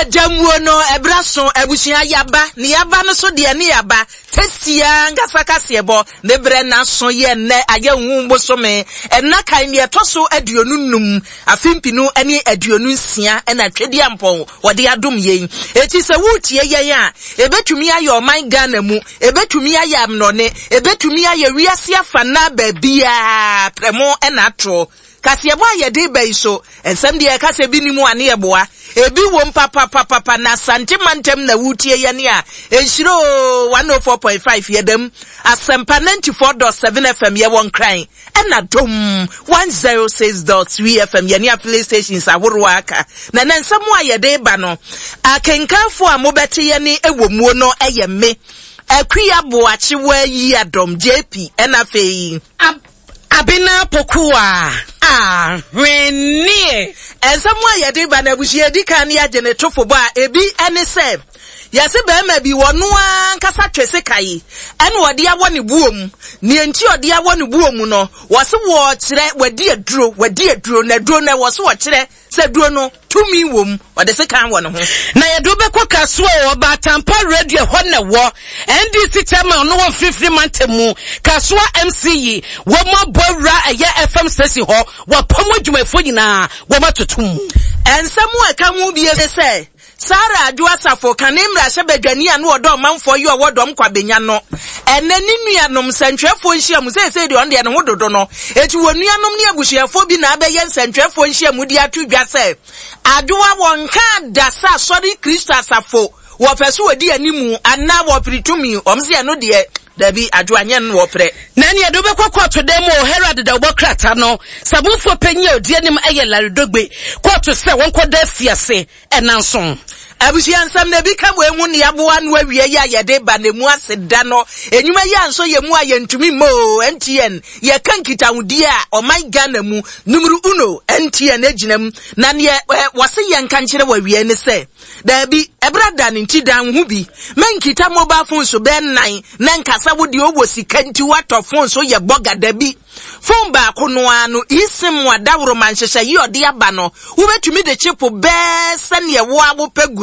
Ejamuo no ebraso ebusia yaba ni yaba no so de ne yaba testia ngasa kasebo ne bre na so ye ne aye nwumbo so me enna kan ne toso aduonunum afimpinu ene aduonunsia ena twedi ampon wode adom yen eti se wutie yen a ebetumi aye oman Ghana mu ebetumi aye amnone ebetumi aye wiase afa na babia premo ena tro kasebo aye de baiso ensem de kase bi ni mu ane eboa ebi wom papa na santimantem na wutie ye ne a enhiro 104.5 yedam asempa 94.7 FM ye won kran ena dom 106.3 FM ye ne affiliate stations ahoro aka na nsem aye de ba no akenkafo a mobete ye ne ewomuo no eye me akua boachi wa yi adom JP ena fei Abina Pokua Renie Ensamwa yede ba na buhie dika ne agene tofo ba ebi ene se yase ba ma bi wono ankasa twese kai ene wode awo ne buom ne enti ode awo ne buom no wose wo kire wadi aduro na duro na wose wo kire se duro no tumi wom wode se kan wo no ho na yedo be kwa kaso wo ba tampa radio ho ne wo NDC chairman no wo free mantemu kaso MCE wo mo bowra eye FM station ho wo pomo dwumafo nyina wo matotum ensamu aka mu bi se Sara adwa safo kanimra sebedwani anu odo manfo yi owodom kwabenya no ene ninuanom santwefo nhyiamu se de onde ne hododo no eti wonuanom ne abusuafo bi na abeye santwefo nhyiamu di atudwa se adwa wonka dasa sorry Kristo asafo wo peso wodi animu anna wo pritumi omse no de dabi adwanyen wo pre nani adobe kwakwato demo Herald da obokrata no sabufo penye odi anim eye laredogbe kwato se wonkoda fiase enanson abusia nsam na bi ka bo enwu ne yaboa no awie ya yede ba na mu aseda no enwuma ya nso ye mu ayentumi mo NTN ye kankita wudi a oman Ghana mu numru 1 NTN eginam na ne wose ye nkankire wawie ne se dabi ebrada ne ntidan hu bi mankita mobile phone so ben nan na nkasa wodi owo sikanti wato phone so ye boga dabi phone ba kono anu isim wadawro manhyehyɛ yi ode aba no wobetumi de chipo be se ne wo abo pegu